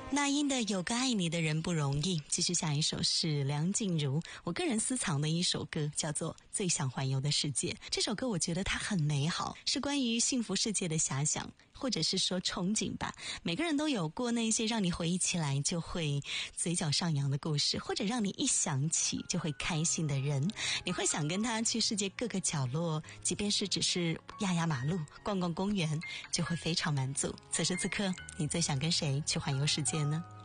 那英的有个爱你的人不容易。继续下一首是梁静茹我个人私藏的一首歌，叫做最想环游的世界。这首歌我觉得它很美好，是关于幸福世界的遐想，或者是说憧憬吧。每个人都有过那些让你回忆起来就会嘴角上扬的故事，或者让你一想起就会开心的人，你会想跟他去世界各个角落，即便是只是压压马路逛逛公园，就会非常满足。此时此刻你最想跟谁去环游世界呢？